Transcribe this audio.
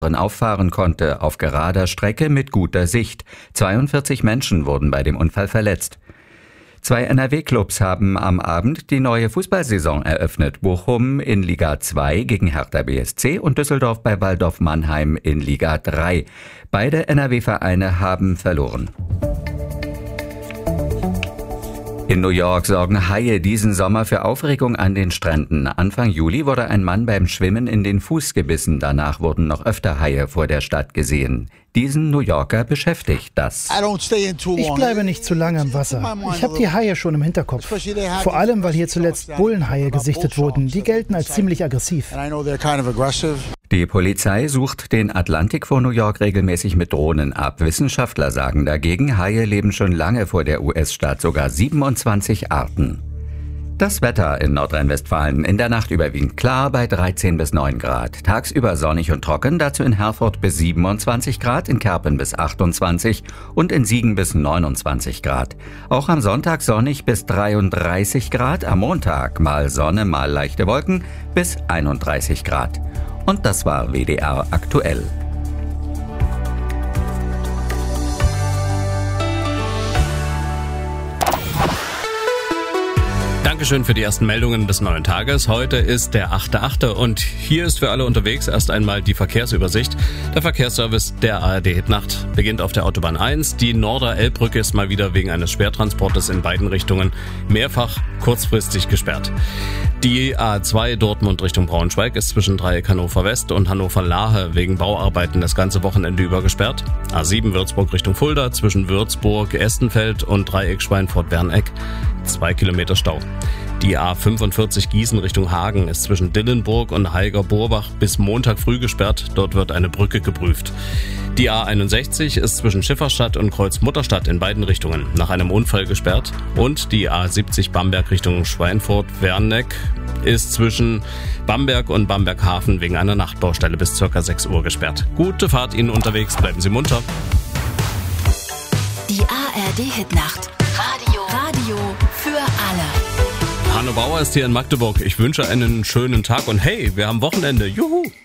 auffahren konnte, auf gerader Strecke mit guter Sicht. 42 Menschen wurden bei dem Unfall verletzt. 2 NRW-Clubs haben am Abend die neue Fußballsaison eröffnet. Bochum in Liga 2 gegen Hertha BSC und Düsseldorf bei Waldorf Mannheim in Liga 3. Beide NRW-Vereine haben verloren. In New York sorgen Haie diesen Sommer für Aufregung an den Stränden. Anfang Juli wurde ein Mann beim Schwimmen in den Fuß gebissen. Danach wurden noch öfter Haie vor der Stadt gesehen. Diesen New Yorker beschäftigt das. Ich bleibe nicht zu lange im Wasser. Ich habe die Haie schon im Hinterkopf. Vor allem, weil hier zuletzt Bullenhaie gesichtet wurden. Die gelten als ziemlich aggressiv. Die Polizei sucht den Atlantik vor New York regelmäßig mit Drohnen ab. Wissenschaftler sagen dagegen, Haie leben schon lange vor der US-Stadt, sogar 27 Arten. Das Wetter in Nordrhein-Westfalen: in der Nacht überwiegend klar bei 13 bis 9 Grad. Tagsüber sonnig und trocken, dazu in Herford bis 27 Grad, in Kerpen bis 28 und in Siegen bis 29 Grad. Auch am Sonntag sonnig bis 33 Grad, am Montag mal Sonne, mal leichte Wolken bis 31 Grad. Und das war WDR aktuell. Dankeschön für die ersten Meldungen des neuen Tages. Heute ist der 8.8. und hier ist für alle unterwegs erst einmal die Verkehrsübersicht. Der Verkehrsservice der ARD Hitnacht beginnt auf der Autobahn 1. Die Norder-Elbbrücke ist mal wieder wegen eines Schwertransportes in beiden Richtungen mehrfach kurzfristig gesperrt. Die A2 Dortmund Richtung Braunschweig ist zwischen Dreieck Hannover West und Hannover Lahe wegen Bauarbeiten das ganze Wochenende über gesperrt. A7 Würzburg Richtung Fulda zwischen Würzburg, Estenfeld und Dreieck Schweinfurt-Berneck 2 Kilometer Stau. Die A45 Gießen Richtung Hagen ist zwischen Dillenburg und Heiger-Borbach bis Montag früh gesperrt. Dort wird eine Brücke geprüft. Die A61 ist zwischen Schifferstadt und Kreuzmutterstadt in beiden Richtungen nach einem Unfall gesperrt. Und die A70 Bamberg Richtung Schweinfurt-Werneck ist zwischen Bamberg und Bamberg-Hafen wegen einer Nachtbaustelle bis ca. 6 Uhr gesperrt. Gute Fahrt Ihnen unterwegs, bleiben Sie munter. Die ARD-Hitnacht. Radio für alle. Hanno Bauer ist hier in Magdeburg. Ich wünsche einen schönen Tag und hey, wir haben Wochenende. Juhu!